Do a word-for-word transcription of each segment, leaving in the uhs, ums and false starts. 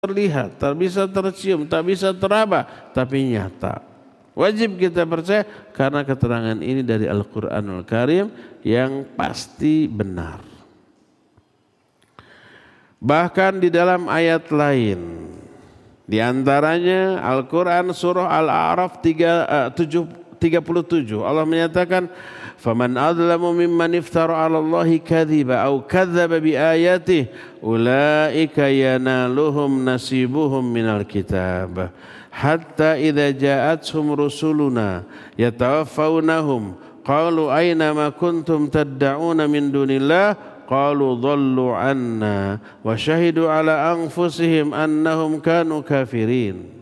terlihat, tak bisa tercium, tak bisa teraba, tapi nyata. Wajib kita percaya karena keterangan ini dari Al-Quranul Karim yang pasti benar. Bahkan di dalam ayat lain, di antaranya Al-Quran surah Al-A'raf tiga puluh tujuh, Allah menyatakan, "Faman adlamu mimman iftara 'ala Allahi kadhiba aw kadzdzaba bi ayatihi ulaika yanaluhum nasibuhum minal kitab hatta idza ja'atuhum rusuluna yatawaffawnahum qalu aina ma kuntum tad'una min dunillah qalu dhallu 'anna wa syahidu 'ala anfusihim annahum kanu kafirin."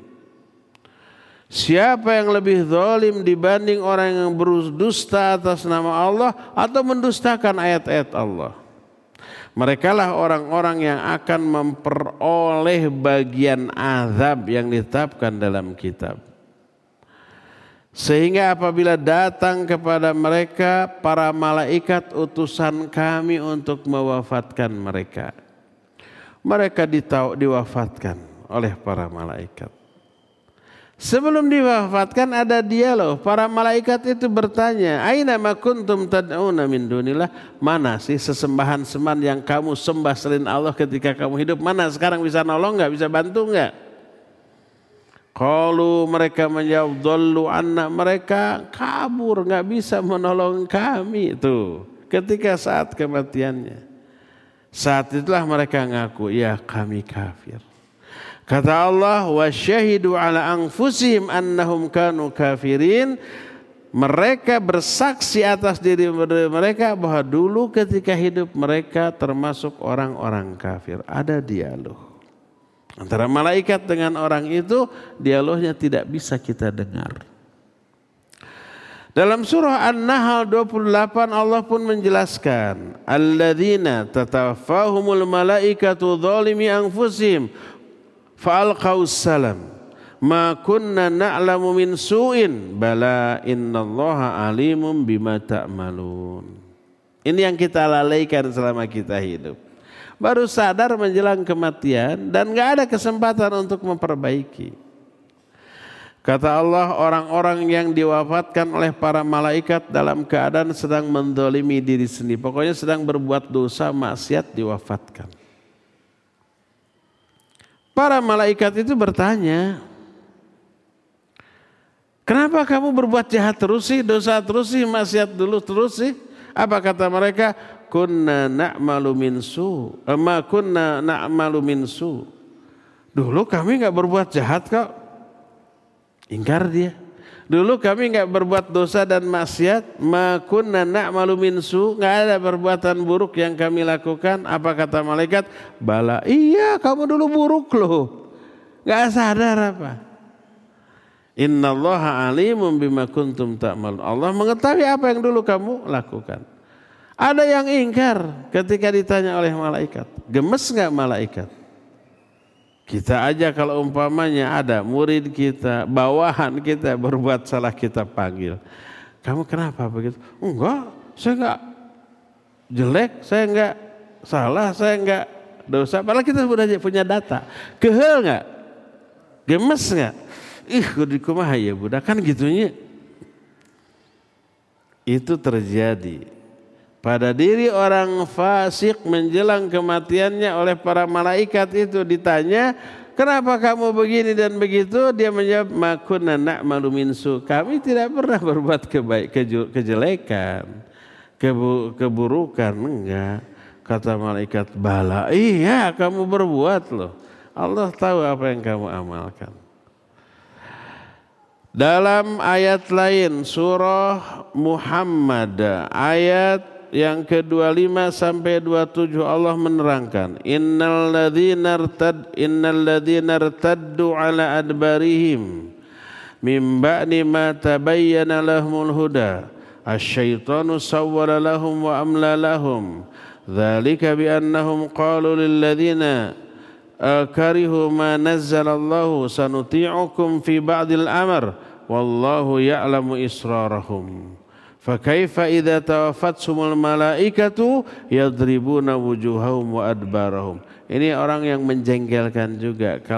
Siapa yang lebih zalim dibanding orang yang berdusta atas nama Allah atau mendustakan ayat-ayat Allah? Merekalah orang-orang yang akan memperoleh bagian azab yang ditetapkan dalam kitab. Sehingga apabila datang kepada mereka para malaikat utusan kami untuk mewafatkan mereka, mereka diwafatkan oleh para malaikat. Sebelum diwafatkan ada dialog. Para malaikat itu bertanya, "Aina ma kuntum tad'una min dunillah?" Mana sih sesembahan-sembahan yang kamu sembah selain Allah ketika kamu hidup? Mana sekarang bisa nolong enggak? Bisa bantu enggak? Qalu, mereka menjawab, dhallu anna, mereka kabur, enggak bisa menolong kami. Itu ketika saat kematiannya. Saat itulah mereka ngaku, ya kami kafir. Kata Allah, wa syahidu ala anfusihim annahum kanu kafirin. Mereka bersaksi atas diri mereka bahwa dulu ketika hidup mereka termasuk orang-orang kafir. Ada dialog antara malaikat dengan orang itu, dialognya tidak bisa kita dengar. Dalam surah An-Nahl dua puluh delapan Allah pun menjelaskan, alladzina tatawaffahumul malaikatu dzalimi anfusihim fa'alqaus salam ma kunna na'lamu min su'in bala innallaha alimun bima ta'malun. Ini yang kita lalaikan selama kita hidup. Baru sadar menjelang kematian dan gak ada kesempatan untuk memperbaiki. Kata Allah, orang-orang yang diwafatkan oleh para malaikat dalam keadaan sedang mendolimi diri sendiri. Pokoknya sedang berbuat dosa, maksiat, diwafatkan. Para malaikat itu bertanya, kenapa kamu berbuat jahat terus sih, dosa terus sih, maksiat dulu terus sih? Apa kata mereka? Kunna na'malu min su, ma kunna na'malu min su. Dulu kami enggak berbuat jahat kok. Ingkar dia. Dulu kami enggak berbuat dosa dan maksiat, ma kunna na'malu min su, enggak ada perbuatan buruk yang kami lakukan. Apa kata malaikat? Bala, iya kamu dulu buruk loh. Enggak sadar apa? Innallaha alimun bima kuntum ta'malun. Allah mengetahui apa yang dulu kamu lakukan. Ada yang ingkar ketika ditanya oleh malaikat. Gemes enggak malaikat? Kita aja kalau umpamanya ada murid kita, bawahan kita berbuat salah, kita panggil. Kamu kenapa begitu? Enggak, saya enggak jelek, saya enggak salah, saya enggak dosa. Padahal kita sudah punya data. Kehel enggak? Gemes enggak? Ih, kudu kumaha ya budak, kan gitunya. Itu terjadi pada diri orang fasik menjelang kematiannya oleh para malaikat itu. Ditanya, kenapa kamu begini dan begitu? Dia menjawab, ma kunna na'malu min su. Kami tidak pernah berbuat kebaik, kejelekan, kebu, keburukan. Enggak. Kata malaikat, bala, iya kamu berbuat loh. Allah tahu apa yang kamu amalkan. Dalam ayat lain, surah Muhammad, ayat yang ke dua puluh lima sampai dua puluh tujuh, Allah menerangkan, innal ladzina irtad innal ladzina irtaddu ala adbarihim mim ba'di ma tabayyana lahumul huda asyaitanu sawwala lahum wa amla lahum dzalika bi annahum qalu lil ladzina karihu ma nazzalallahu sanuti'ukum fi ba'dil amr wallahu ya'lamu israrahum Fa kaifa idza tawafatsumul malaikatu yadribuna wujuhahum wa adbarahum. Ini orang yang menjengkelkan juga.